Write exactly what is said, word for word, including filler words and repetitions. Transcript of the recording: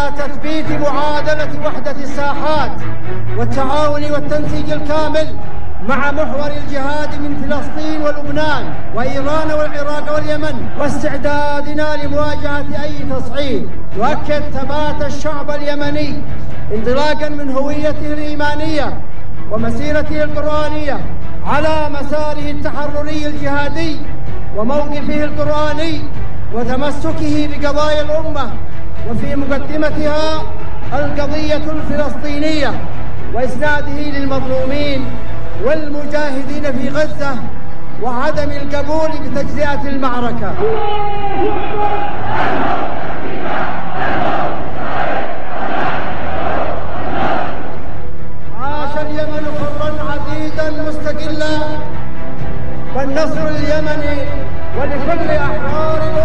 على تثبيت معادلة وحدة الساحات والتعاون والتنسيق الكامل مع محور الجهاد من فلسطين ولبنان وإيران والعراق واليمن، واستعدادنا لمواجهة أي تصعيد. يؤكد ثبات الشعب اليمني انطلاقا من هويته الإيمانية ومسيرته القرآنية على مساره التحرري الجهادي وموقفه القرآني وتمسكه بقضايا الأمة، وفي مقدمتها القضية الفلسطينية وإسناده للمظلومين والمجاهدين في غزة وعدم القبول بتجزئة المعركة. عاش اليمن حرا عزيزا مستقلا، والنصر اليمني ولكل أحرار